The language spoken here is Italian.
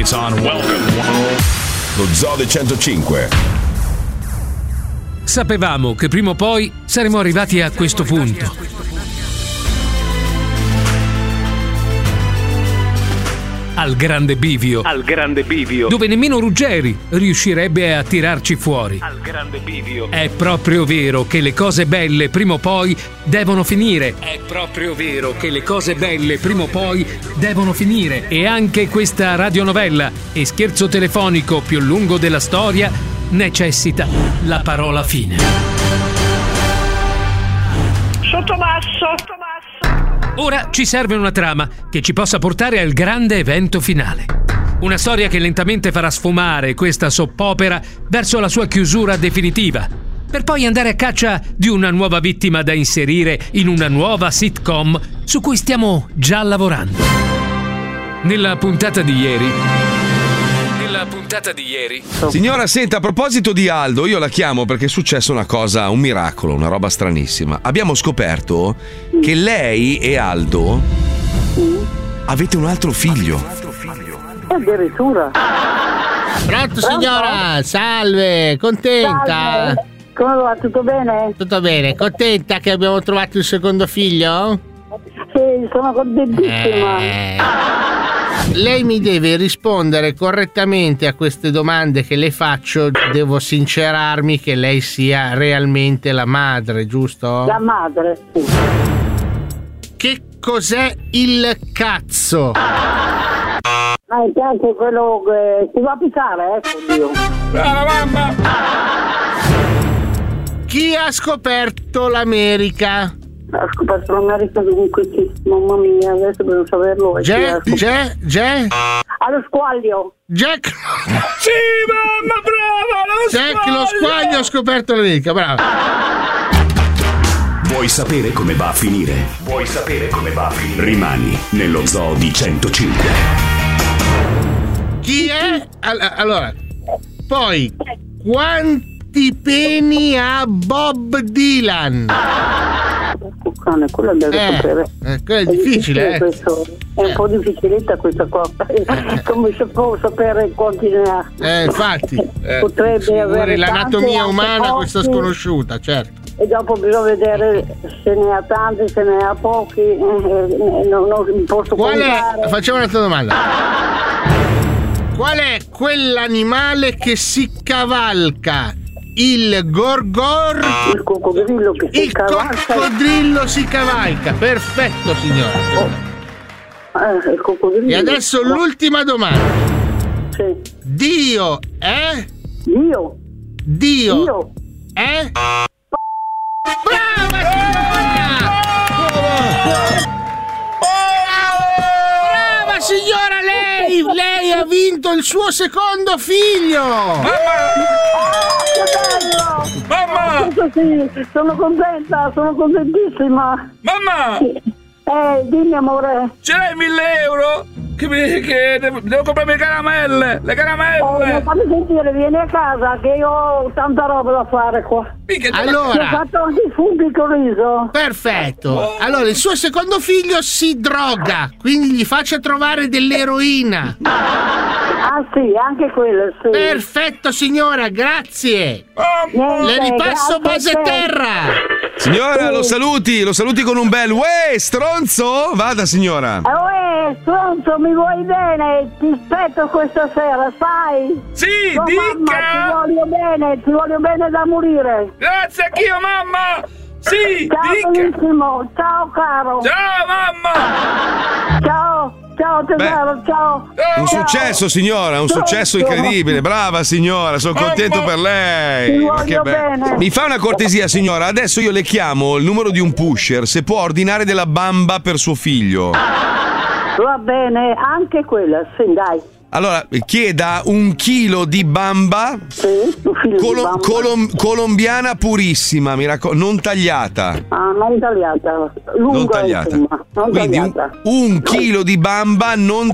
It's on Welcome. Lo Zoo del 105. Sapevamo che prima o poi saremmo arrivati a questo punto. Al grande bivio. Dove nemmeno Ruggeri riuscirebbe a tirarci fuori. Al grande bivio. È proprio vero che le cose belle prima o poi devono finire. E anche questa radionovella e scherzo telefonico più lungo della storia necessita la parola fine. Sottobasso. Ora ci serve una trama che ci possa portare al grande evento finale. Una storia che lentamente farà sfumare questa soppopera verso la sua chiusura definitiva, per poi andare a caccia di una nuova vittima da inserire in una nuova sitcom su cui stiamo già lavorando. Nella puntata di ieri. Signora, senta, a proposito di Aldo, io la chiamo perché è successo una cosa, un miracolo, una roba stranissima. Abbiamo scoperto che lei e Aldo avete un altro figlio. Addirittura. Pronto signora? Salve, contenta? Salve. Come va? Tutto bene? Tutto bene, contenta che abbiamo trovato il secondo figlio? Sì, sono contentissima. Lei mi deve rispondere correttamente a queste domande che le faccio. Devo sincerarmi che lei sia realmente la madre, giusto? La madre, sì. Che cos'è il cazzo? Mi piace quello che si va a pisare, io. Brava mamma! Chi ha scoperto l'America? Ha scoperto l'America comunque sì. Mamma mia, adesso devo saperlo. Jack? Allo squaglio. Jack? Sì, mamma, brava! Jack lo squaglio ha scoperto l'America, brava. Vuoi sapere come va a finire? Rimani nello Zoo di 105. Chi è? Allora, poi, quanti peni ha Bob Dylan? Quello deve sapere. Quello è difficile, questo. È un po' difficiletta questa cosa. Come se può sapere quanti ne ha. Infatti. Potrebbe avere l'anatomia tanti, umana pochi, questa sconosciuta, certo. E dopo bisogna vedere se ne ha tanti, se ne ha pochi. Non posso contare. Facciamo un'altra domanda. Qual è quell'animale che si cavalca? Il gorgor? Il coccodrillo che si cavalca. Il coccodrillo si cavalca. Perfetto, signora. Il coccodrillo. E adesso l'ultima domanda. Sì. Dio è? Dio è? Brava signora! Brava signora, lei ha vinto il suo secondo figlio! Mamma! Sì, sono contenta, sono contentissima. Mamma! Dimmi amore. Ce l'hai 1.000 euro? Che devo comprare le caramelle! Fammi sentire, vieni a casa che io ho tanta roba da fare qua. Allora, ho fatto anche i funghi con riso. Perfetto. Allora, il suo secondo figlio si droga, quindi gli faccia trovare dell'eroina. Ah sì, anche quello, sì. Perfetto signora, grazie. Niente, Le ripasso base terra. Signora, lo saluti con un bel uè, stronzo? Vada signora. Stronzo, mi vuoi bene? Ti aspetto questa sera, sai? Sì, dica! Mamma, ti voglio bene da morire. Grazie anch'io, mamma! Sì, ciao, dica! Benissimo. Ciao, caro! Ciao, mamma! Ciao, tesoro, ciao! Un successo, signora, un successo incredibile. Brava, signora, sono contento per lei. Ti voglio bene. Mi fa una cortesia, signora? Adesso io le chiamo il numero di un pusher, se può ordinare della bamba per suo figlio. Va bene, anche quella, sì, dai. Allora, chieda 1 chilo di bamba, colombiana purissima, mi raccomando, non tagliata. Ah, non tagliata, lunga, non tagliata. Insomma, non quindi tagliata. 1 chilo di bamba non